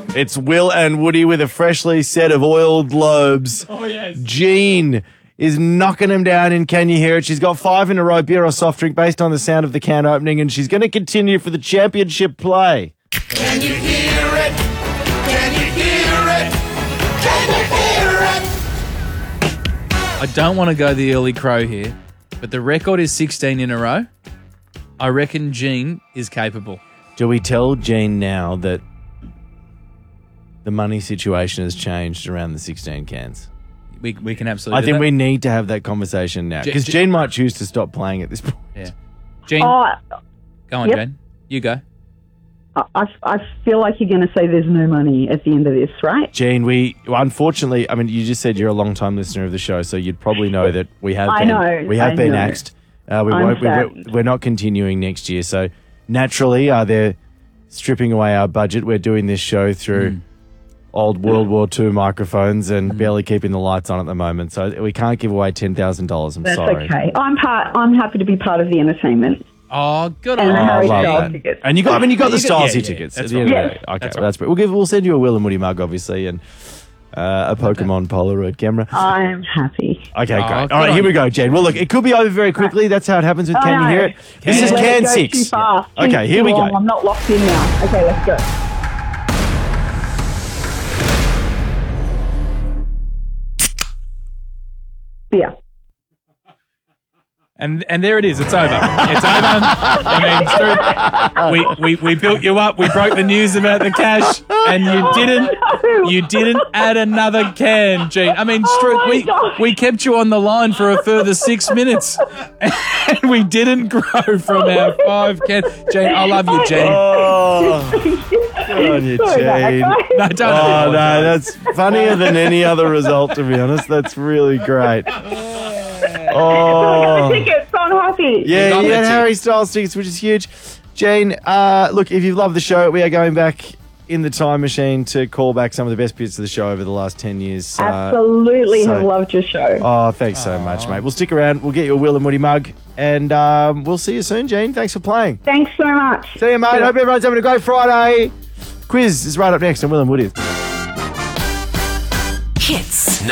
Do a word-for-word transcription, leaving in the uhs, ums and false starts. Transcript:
It's Will and Woody with a freshly set of oiled lobes. Oh, yes. Jean is knocking them down in Can You Hear It? She's got five in a row, beer or soft drink, based on the sound of the can opening, and she's going to continue for the championship play. Can you hear it? Can you hear it? Can you hear it? I don't want to go the early crow here, but the record is sixteen in a row. I reckon Jean is capable. Do we tell Jean now that the money situation has changed around the sixteen cans? We we can absolutely I do think that. we need to have that conversation now, because Je- Jean might choose to stop playing at this point. Yeah. Jean, Oh, go on, yep. Jane. You go. I, I feel like you're going to say there's no money at the end of this, right? Jean, we well, unfortunately, I mean, you just said you're a long time listener of the show, so you'd probably know that we have I been know, we have I been know. axed. Uh, we I'm won't. We, we're, sad. we're not continuing next year, so naturally, uh, they're stripping away our budget. We're doing this show through Mm. old World War Two microphones and barely keeping the lights on at the moment, so we can't give away ten thousand dollars. I'm That's sorry. okay. I'm part. I'm happy to be part of the entertainment. Oh, good And on the you. Harry love Styles that. tickets. And you got, I mean, you got Yeah, the you got- Stylesy yeah, yeah, tickets. that's at the end right. of the day. Okay, That's well, that's great. We'll give, we'll send you a Will and Woody mug, obviously, and uh, a Pokemon Polaroid camera. I'm happy. Okay, Oh, great. good All right, on here we you. go, Jane. Well, look, it could be over very quickly. That's how it happens with Oh, Can You no. Hear It? This Yeah, is let Can it go six. Too fast. Too- Okay, here too we go. long. I'm not locked in now. Okay, let's go. Beer. And and there it is. It's over. It's over. I mean, it's through. We, we we built you up. We broke the news about the cash, and you didn't. No. You didn't add another can, Gene. I mean, Oh Stru- my we gosh. we kept you on the line for a further six minutes, and we didn't grow from our five can. Jane, I love you, Jane. Oh, good on you, Sorry about that, Jane. guys. No, don't Oh, no, apologise. that's funnier than any other result, to be honest. That's really great. Oh. Tickets. I'm happy. Yeah, got you the had tick- Harry Styles tickets, which is huge. Jane, uh, look, if you've loved the show, we are going back in the time machine to call back some of the best bits of the show over the last ten years. Uh, Absolutely so- have loved your show. oh, thanks so much, mate. We'll stick around. We'll get you a Will and Woody mug, and um, we'll see you soon, Jane. Thanks for playing. Thanks so much. See you, mate. Hope everyone's having a great Friday. Quiz is right up next on Will and Woody. Hits